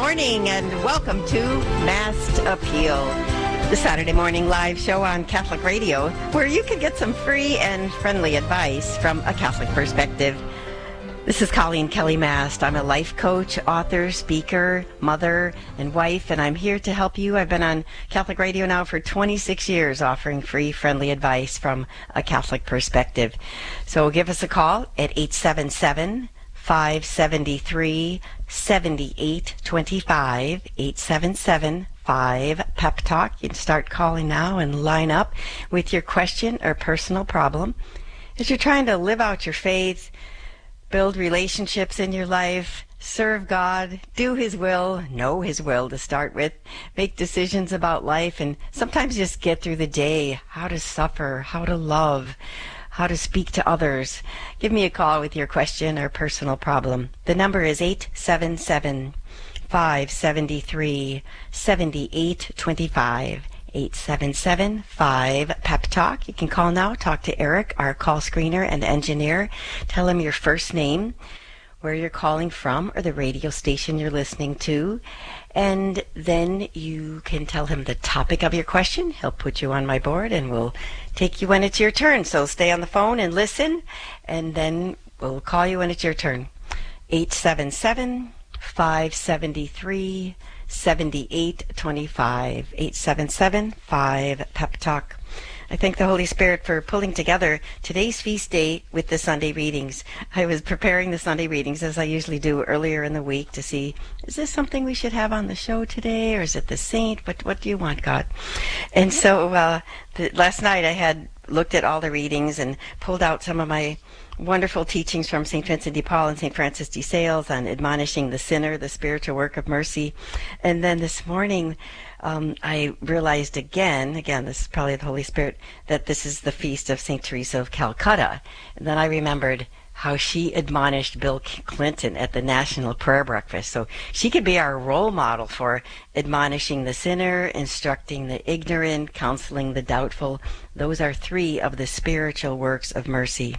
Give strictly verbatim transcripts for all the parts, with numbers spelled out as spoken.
morning and welcome to Masked Appeal, the Saturday morning live show on Catholic Radio where you can get some free and friendly advice from a Catholic perspective. This is Colleen Kelly Mast. I'm a life coach, author, speaker, mother, and wife, and I'm here to help you. I've been on Catholic Radio now for twenty-six years, offering free, friendly advice from a Catholic perspective. So give us a call at eight seven seven, five seven three, seven eight two five, eight seven seven, five, P E P Talk. You can start calling now and line up with your question or personal problem. As you're trying to live out your faith, build relationships in your life, serve God, do His will, know His will to start with, make decisions about life, and sometimes just get through the day, how to suffer, how to love, how to speak to others. Give me a call with your question or personal problem. The number is eight seven seven, five seven three, seven eight two five. eight seven seven, five, P E P Talk. You can call now, talk to Eric, our call screener and engineer. Tell him your first name, where you're calling from, or the radio station you're listening to. And then you can tell him the topic of your question. He'll put you on my board and we'll take you when it's your turn. So stay on the phone and listen, and then we'll call you when it's your turn. eight seven seven, five seven three, seven eight two five, eight seven seven, five, P E P Talk. I thank the Holy Spirit for pulling together today's feast day with the Sunday readings. I was preparing the Sunday readings, as I usually do, earlier in the week to see, is this something we should have on the show today, or is it the saint? What, what do you want, God? And so uh, the, last night I had looked at all the readings and pulled out some of my wonderful teachings from Saint Vincent de Paul and Saint Francis de Sales on admonishing the sinner, the spiritual work of mercy. And then this morning, um, I realized again, again, this is probably the Holy Spirit, that this is the feast of Saint Teresa of Calcutta. And then I remembered how she admonished Bill Clinton at the National Prayer Breakfast. So she could be our role model for admonishing the sinner, instructing the ignorant, counseling the doubtful. Those are three of the spiritual works of mercy.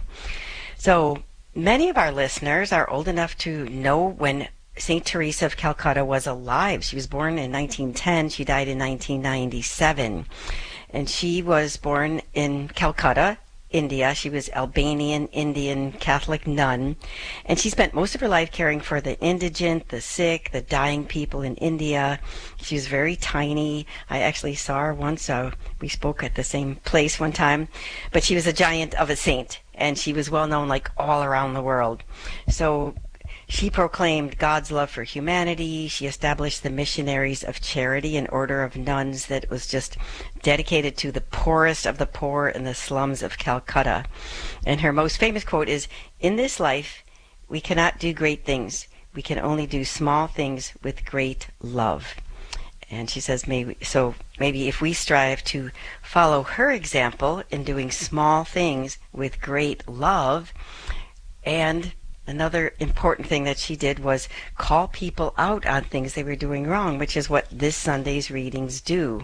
So many of our listeners are old enough to know when Saint Teresa of Calcutta was alive. She was born in nineteen ten. She died in nineteen ninety-seven. And she was born in Calcutta, India. She was Albanian, Indian, Catholic nun. And she spent most of her life caring for the indigent, the sick, the dying people in India. She was very tiny. I actually saw her once. Uh, we spoke at the same place one time. But she was a giant of a saint. And she was well known like all around the world. So she proclaimed God's love for humanity. She established the Missionaries of Charity, an order of nuns that was just dedicated to the poorest of the poor in the slums of Calcutta. And her most famous quote is, "In this life, we cannot do great things. We can only do small things with great love." And she says, maybe, so maybe if we strive to follow her example in doing small things with great love. And another important thing that she did was call people out on things they were doing wrong, which is what this Sunday's readings do.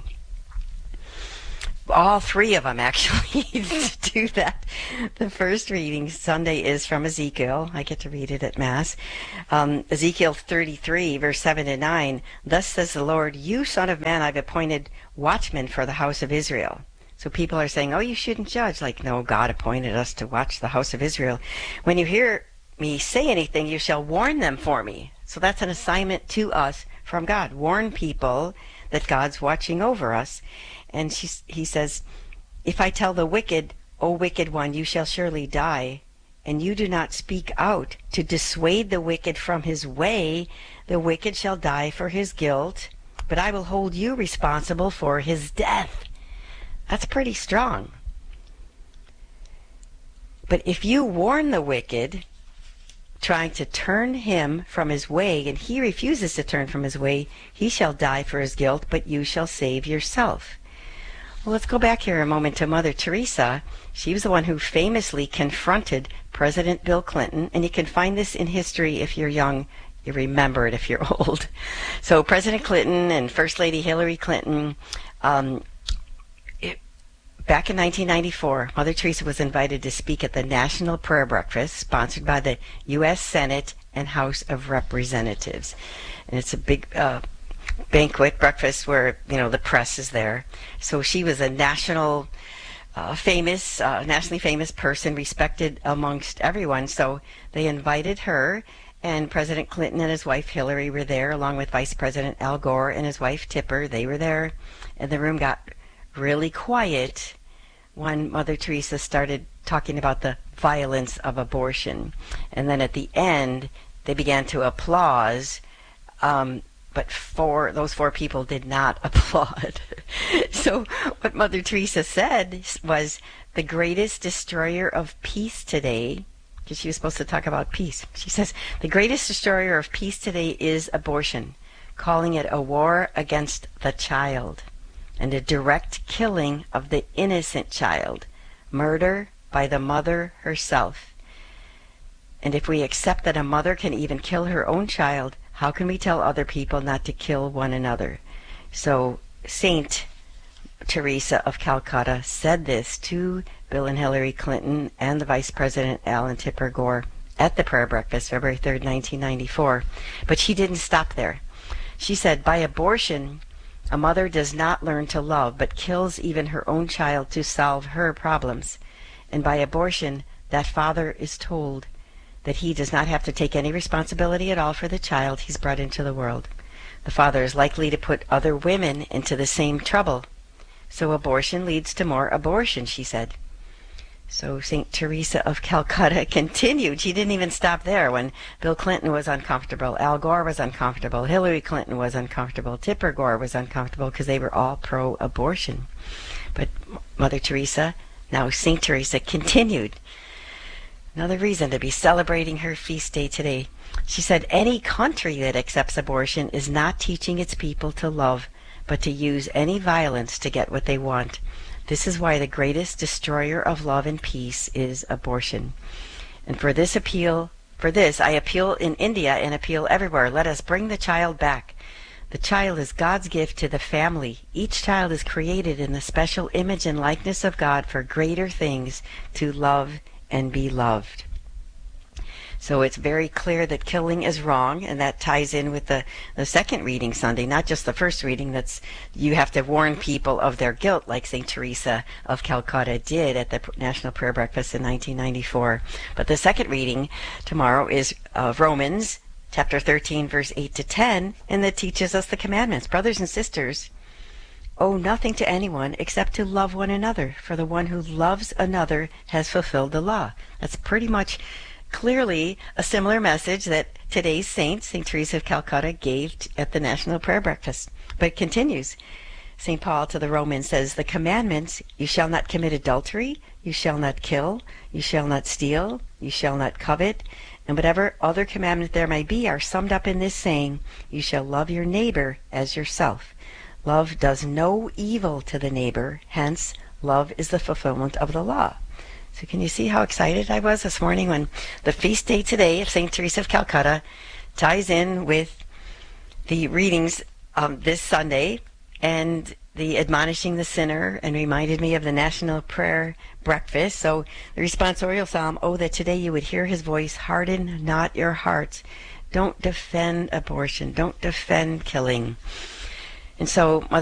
All three of them actually do that. The first reading Sunday is from Ezekiel. I get to read it at Mass. Um, Ezekiel thirty-three, verse seven and nine. "Thus says the Lord, you son of man, I've appointed watchmen for the house of Israel." So people are saying, oh, you shouldn't judge. Like, no, God appointed us to watch the house of Israel. When you hear me say anything, you shall warn them for me. So that's an assignment to us from God. Warn people that God's watching over us. And she, he says, "If I tell the wicked, O wicked one, you shall surely die, and you do not speak out to dissuade the wicked from his way, the wicked shall die for his guilt, but I will hold you responsible for his death." That's pretty strong. But if you warn the wicked, trying to turn him from his way, and he refuses to turn from his way, he shall die for his guilt, but you shall save yourself. Well, let's go back here a moment to Mother Teresa. She was the one who famously confronted President Bill Clinton, and you can find this in history if you're young. You remember it if you're old. So President Clinton and First Lady Hillary Clinton, um, it, back in nineteen ninety-four, Mother Teresa was invited to speak at the National Prayer Breakfast, sponsored by the U S Senate and House of Representatives. And it's a big uh, banquet, breakfast, where, you know, the press is there. So she was a national uh, famous, uh, nationally famous person, respected amongst everyone. So they invited her, and President Clinton and his wife Hillary were there, along with Vice President Al Gore and his wife Tipper. They were there, and the room got really quiet when Mother Teresa started talking about the violence of abortion. And then at the end, they began to applause, um, but four, those four people did not applaud. So what Mother Teresa said was, the greatest destroyer of peace today, because she was supposed to talk about peace, she says, the greatest destroyer of peace today is abortion, calling it a war against the child and a direct killing of the innocent child, murder by the mother herself. And if we accept that a mother can even kill her own child, how can we tell other people not to kill one another? So Saint Teresa of Calcutta said this to Bill and Hillary Clinton and the Vice President Al and Tipper Gore at the prayer breakfast, February third, nineteen ninety-four. But she didn't stop there. She said, by abortion, a mother does not learn to love, but kills even her own child to solve her problems. And by abortion, that father is told that he does not have to take any responsibility at all for the child he's brought into the world. The father is likely to put other women into the same trouble. So abortion leads to more abortion, she said. So Saint Teresa of Calcutta continued. She didn't even stop there. When Bill Clinton was uncomfortable, Al Gore was uncomfortable, Hillary Clinton was uncomfortable, Tipper Gore was uncomfortable, because they were all pro-abortion. But Mother Teresa, now Saint Teresa, continued. Another reason to be celebrating her feast day today. She said, any country that accepts abortion is not teaching its people to love, but to use any violence to get what they want. This is why the greatest destroyer of love and peace is abortion. And for this appeal, for this I appeal in India and appeal everywhere. Let us bring the child back. The child is God's gift to the family. Each child is created in the special image and likeness of God for greater things, to love and be loved. So it's very clear that killing is wrong, and that ties in with the, the second reading Sunday, not just the first reading. That's, you have to warn people of their guilt, like Saint Teresa of Calcutta did at the National Prayer Breakfast in nineteen ninety-four. But the second reading tomorrow is uh, Romans chapter thirteen, verse eight to ten, and that teaches us the commandments. Brothers and sisters, owe nothing to anyone except to love one another, for the one who loves another has fulfilled the law. That's pretty much clearly a similar message that today's saint, Saint Teresa of Calcutta, gave at the National Prayer Breakfast. But it continues. Saint Paul to the Romans says, the commandments, you shall not commit adultery, you shall not kill, you shall not steal, you shall not covet, and whatever other commandment there may be are summed up in this saying, you shall love your neighbor as yourself. Love does no evil to the neighbor, hence love is the fulfillment of the law. So can you see how excited I was this morning when the feast day today of Saint Teresa of Calcutta ties in with the readings um, this Sunday and the admonishing the sinner, and reminded me of the National Prayer Breakfast. So the responsorial psalm, oh, that today you would hear his voice, harden not your hearts. Don't defend abortion. Don't defend killing. And so Mother